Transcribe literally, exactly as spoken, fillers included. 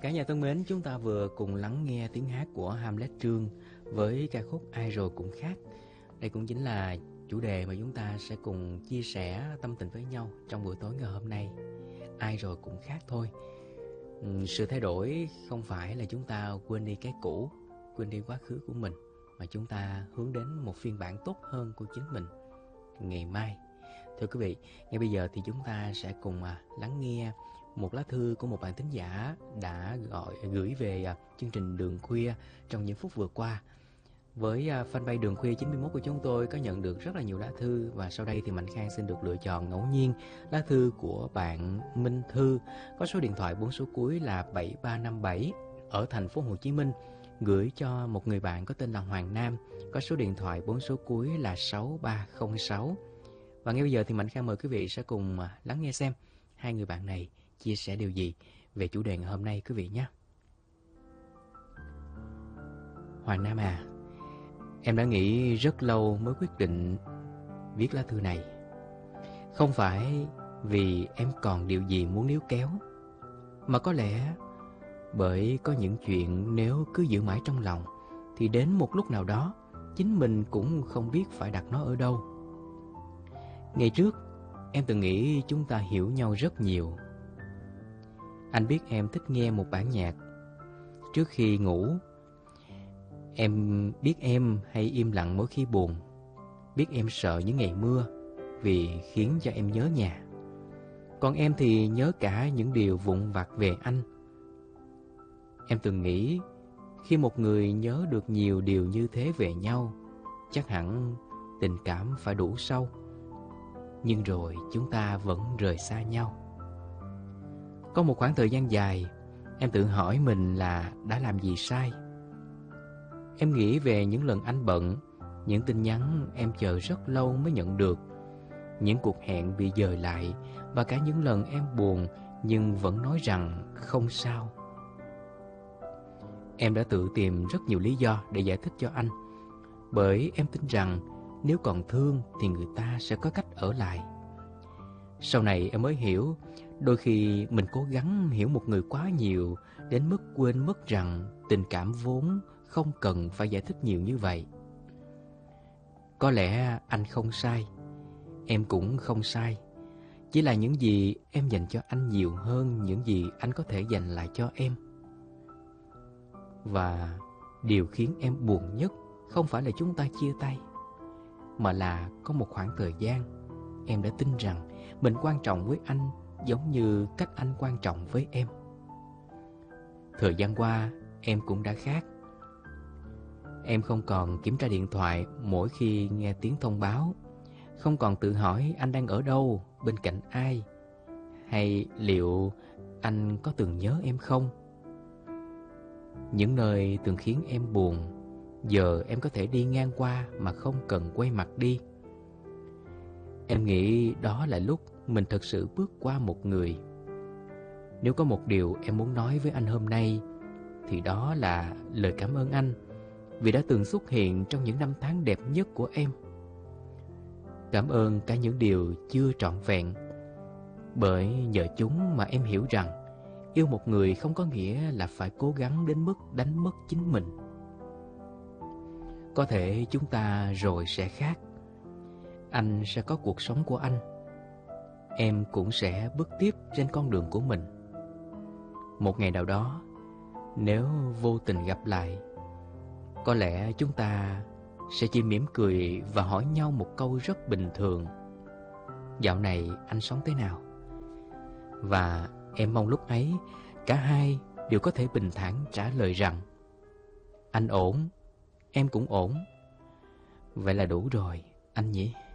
Cả nhà thân mến, chúng ta vừa cùng lắng nghe tiếng hát của Hamlet Trương với ca khúc Ai Rồi Cũng Khác. Đây cũng chính là chủ đề mà chúng ta sẽ cùng chia sẻ tâm tình với nhau trong buổi tối ngày hôm nay. Ai rồi cũng khác thôi. Ừ, sự thay đổi không phải là chúng ta quên đi cái cũ, quên đi quá khứ của mình, mà chúng ta hướng đến một phiên bản tốt hơn của chính mình ngày mai. Thưa quý vị, ngay bây giờ thì chúng ta sẽ cùng lắng nghe một lá thư của một bạn thính giả đã gọi gửi về chương trình Đường Khuya trong những phút vừa qua. Với fanpage Đường Khuya chín mươi mốt của chúng tôi có nhận được rất là nhiều lá thư, và sau đây thì Mạnh Khang xin được lựa chọn ngẫu nhiên lá thư của bạn Minh Thư có số điện thoại bốn số cuối là bảy ba năm bảy ở thành phố Hồ Chí Minh, gửi cho một người bạn có tên là Hoàng Nam có số điện thoại bốn số cuối là sáu ba không sáu. Và ngay bây giờ thì Mạnh Khang mời quý vị sẽ cùng lắng nghe xem hai người bạn này chia sẻ điều gì về chủ đề ngày hôm nay quý vị nhé. Hoàng Nam à, em đã nghĩ rất lâu mới quyết định viết lá thư này. Không phải vì em còn điều gì muốn níu kéo, mà có lẽ bởi có những chuyện nếu cứ giữ mãi trong lòng thì đến một lúc nào đó chính mình cũng không biết phải đặt nó ở đâu. Ngày trước em từng nghĩ chúng ta hiểu nhau rất nhiều. Anh biết em thích nghe một bản nhạc trước khi ngủ. Em biết em hay im lặng mỗi khi buồn. Biết em sợ những ngày mưa vì khiến cho em nhớ nhà. Còn em thì nhớ cả những điều vụn vặt về anh. Em từng nghĩ khi một người nhớ được nhiều điều như thế về nhau, chắc hẳn tình cảm phải đủ sâu. Nhưng rồi chúng ta vẫn rời xa nhau. Có một khoảng thời gian dài, em tự hỏi mình là đã làm gì sai. Em nghĩ về những lần anh bận, những tin nhắn em chờ rất lâu mới nhận được, những cuộc hẹn bị dời lại, và cả những lần em buồn nhưng vẫn nói rằng không sao. Em đã tự tìm rất nhiều lý do để giải thích cho anh, bởi em tin rằng nếu còn thương thì người ta sẽ có cách ở lại. Sau này em mới hiểu, đôi khi mình cố gắng hiểu một người quá nhiều đến mức quên mất rằng tình cảm vốn không cần phải giải thích nhiều như vậy. Có lẽ anh không sai, em cũng không sai. Chỉ là những gì em dành cho anh nhiều hơn những gì anh có thể dành lại cho em. Và điều khiến em buồn nhất không phải là chúng ta chia tay, mà là có một khoảng thời gian em đã tin rằng mình quan trọng với anh giống như cách anh quan trọng với em. Thời gian qua em cũng đã khác. Em không còn kiểm tra điện thoại mỗi khi nghe tiếng thông báo, không còn tự hỏi anh đang ở đâu, bên cạnh ai, hay liệu anh có từng nhớ em không. Những nơi từng khiến em buồn, giờ em có thể đi ngang qua mà không cần quay mặt đi. Em nghĩ đó là lúc mình thực sự bước qua một người. Nếu có một điều em muốn nói với anh hôm nay, thì đó là lời cảm ơn anh vì đã từng xuất hiện trong những năm tháng đẹp nhất của em. Cảm ơn cả những điều chưa trọn vẹn, bởi nhờ chúng mà em hiểu rằng yêu một người không có nghĩa là phải cố gắng đến mức đánh mất chính mình. Có thể chúng ta rồi sẽ khác. Anh sẽ có cuộc sống của anh, em cũng sẽ bước tiếp trên con đường của mình. Một ngày nào đó, nếu vô tình gặp lại, có lẽ chúng ta sẽ chỉ mỉm cười và hỏi nhau một câu rất bình thường: dạo này anh sống thế nào? Và em mong lúc ấy cả hai đều có thể bình thản trả lời rằng anh ổn, em cũng ổn. Vậy là đủ rồi anh nhỉ?